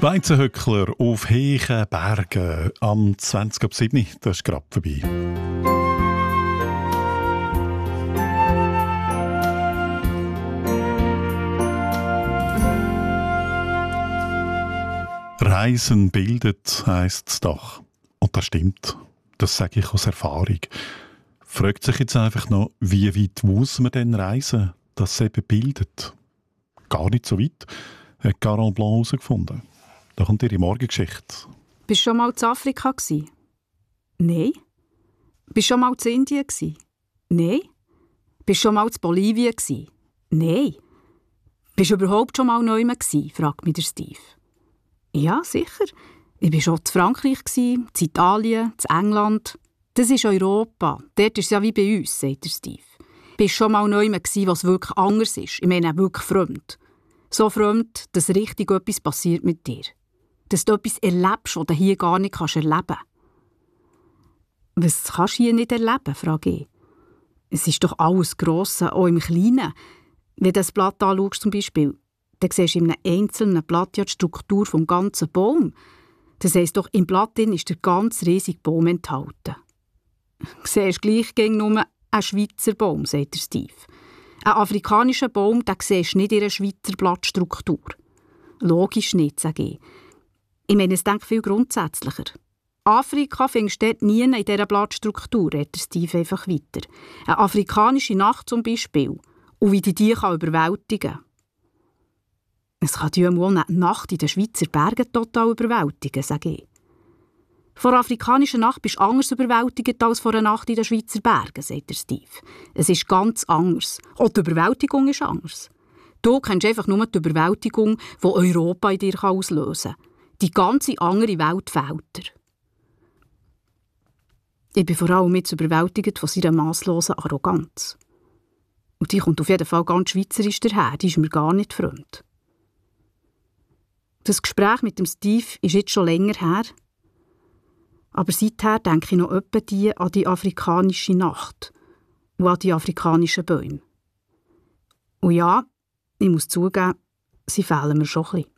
Schweizerhöckler auf hohen Bergen am 20.07. Das ist gerade vorbei. Reisen bildet, heisst es doch. Und das stimmt. Das sage ich aus Erfahrung. Fragt sich jetzt einfach noch, wie weit muss man denn reisen, dass es eben bildet? Gar nicht so weit, hat Caron Blanc herausgefunden. Da kommt ihre Morgengeschichte. Bist du schon mal in Afrika? Nein. Bist du schon mal in Indien? Nein. Bist du schon mal in Bolivien? Nein. Bist du überhaupt schon mal neu gewesen? Fragt mich der Steve. Ja, sicher. Ich war schon in Frankreich, in Italien, in England. Das ist Europa. Dort ist es ja wie bei uns, sagt der Steve. Bist du schon mal neu gewesen, was wirklich anders ist? Ich meine, wirklich fremd. So fremd, dass richtig etwas passiert mit dir. Dass du etwas erlebst, was du hier gar nicht erleben kannst. Was kannst du hier nicht erleben, frage ich. Es ist doch alles Grosse, auch im Kleinen. Wenn du das Blatt anschaust zum Beispiel, dann siehst du in einem einzelnen Blatt ja die Struktur des ganzen Baums. Das heisst doch, im Blatt ist der ganz riesige Baum enthalten. Du siehst gleich gegen nur einen Schweizer Baum, sagt der Steve. Ein afrikanischer Baum, den siehst du nicht in einer Schweizer Blattstruktur. Logisch nicht, sage ich. Ich meine, es denkt viel grundsätzlicher. Afrika findest du dort nie in dieser Blattstruktur, redet der Steve einfach weiter. Eine afrikanische Nacht zum Beispiel. Und wie die überwältigen kann. Es kann die eine Nacht in den Schweizer Bergen total überwältigen, sage ich. Vor einer afrikanischen Nacht bist du anders überwältigt als vor einer Nacht in den Schweizer Bergen, sagt der Steve. Es ist ganz anders. Auch die Überwältigung ist anders. Du kennst einfach nur die Überwältigung, die Europa in dir auslösen kann. Die ganze andere Welt fehlt dir. Ich bin vor allem jetzt überwältigt von seiner masslosen Arroganz. Und die kommt auf jeden Fall ganz schweizerisch daher, die ist mir gar nicht fremd. Das Gespräch mit dem Steve ist jetzt schon länger her. Aber seither denke ich noch etwa an die afrikanische Nacht und an die afrikanischen Bäume. Und ja, ich muss zugeben, sie fehlen mir schon ein bisschen.